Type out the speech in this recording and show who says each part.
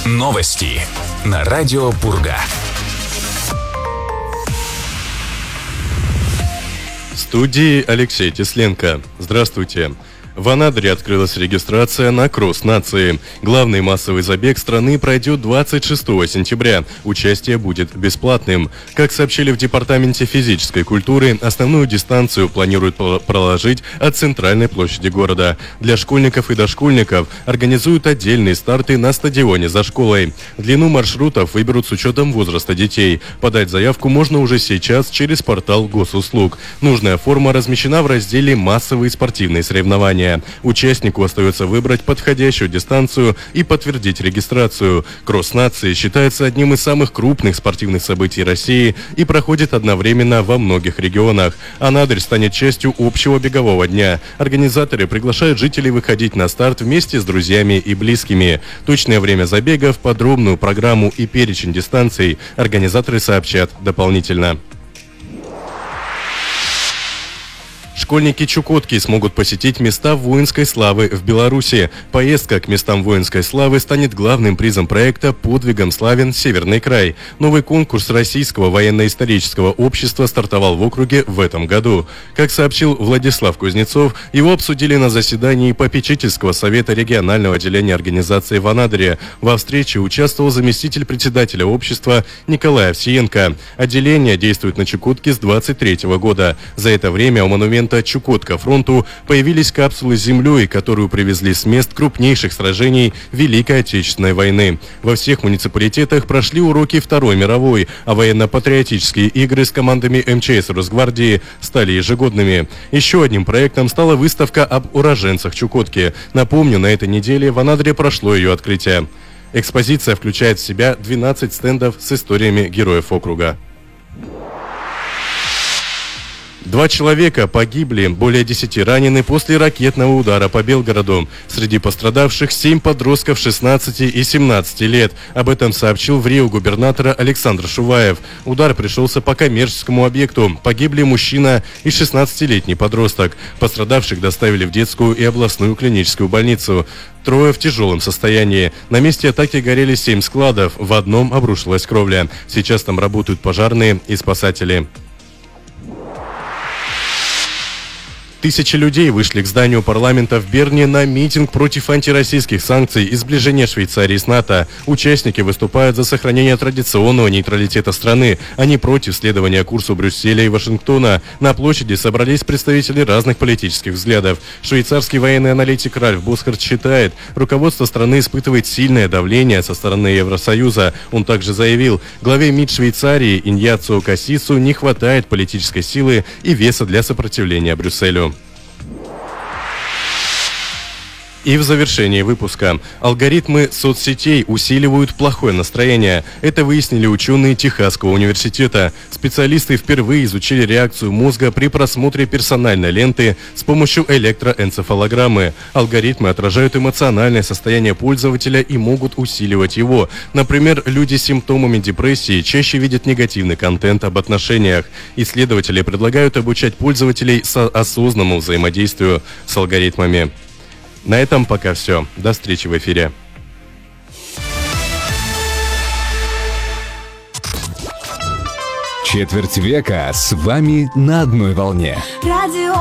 Speaker 1: Новости на радио Пурга.
Speaker 2: В студии Алексей Тесленко. Здравствуйте. В Анадыре открылась регистрация на Кросс Нации. Главный массовый забег страны пройдет 26 сентября. Участие будет бесплатным. Как сообщили в Департаменте физической культуры, основную дистанцию планируют проложить от центральной площади города. Для школьников и дошкольников организуют отдельные старты на стадионе за школой. Длину маршрутов выберут с учетом возраста детей. Подать заявку можно уже сейчас через портал госуслуг. Нужная форма размещена в разделе «Массовые спортивные соревнования». Участнику остается выбрать подходящую дистанцию и подтвердить регистрацию. Кросс Нации считается одним из самых крупных спортивных событий России и проходит одновременно во многих регионах. Анадырь станет частью общего бегового дня. Организаторы приглашают жителей выходить на старт вместе с друзьями и близкими. Точное время забегов, подробную программу и перечень дистанций организаторы сообщат дополнительно. Школьники Чукотки смогут посетить места воинской славы в Беларуси. Поездка к местам воинской славы станет главным призом проекта «Подвигом славен Северный край». Новый конкурс Российского военно-исторического общества стартовал в округе в этом году. Как сообщил Владислав Кузнецов, его обсудили на заседании попечительского совета регионального отделения организации в Анадыре. Во встрече участвовал заместитель председателя общества Николай Овсиенко. Отделение действует на Чукотке с 23 года. За это время у монумента Чукотка фронту появились капсулы с землей, которую привезли с мест крупнейших сражений Великой Отечественной войны. Во всех муниципалитетах прошли уроки Второй мировой, а военно-патриотические игры с командами МЧС и Росгвардии стали ежегодными. Еще одним проектом стала выставка об уроженцах Чукотки. Напомню, на этой неделе в Анадыре прошло ее открытие. Экспозиция включает в себя 12 стендов с историями героев округа. 2 человека погибли, более 10 ранены после ракетного удара по Белгороду. Среди пострадавших 7 подростков 16 и 17 лет. Об этом сообщил в Рио губернатор Александр Шуваев. Удар пришелся по коммерческому объекту. Погибли мужчина и 16-летний подросток. Пострадавших доставили в детскую и областную клиническую больницу. 3 в тяжелом состоянии. На месте атаки горели 7 складов. В одном обрушилась кровля. Сейчас там работают пожарные и спасатели. Тысячи людей вышли к зданию парламента в Берне на митинг против антироссийских санкций и сближения Швейцарии с НАТО. Участники выступают за сохранение традиционного нейтралитета страны, а не против следования курсу Брюсселя и Вашингтона. На площади собрались представители разных политических взглядов. Швейцарский военный аналитик Ральф Босхарт считает, руководство страны испытывает сильное давление со стороны Евросоюза. Он также заявил, главе МИД Швейцарии Иньяцио Кассису не хватает политической силы и веса для сопротивления Брюсселю. И в завершении выпуска. Алгоритмы соцсетей усиливают плохое настроение. Это выяснили ученые Техасского университета. Специалисты впервые изучили реакцию мозга при просмотре персональной ленты с помощью электроэнцефалограммы. Алгоритмы отражают эмоциональное состояние пользователя и могут усиливать его. Например, люди с симптомами депрессии чаще видят негативный контент об отношениях. Исследователи предлагают обучать пользователей осознанному взаимодействию с алгоритмами. На этом пока все. До встречи в эфире.
Speaker 1: Четверть века с вами на одной волне.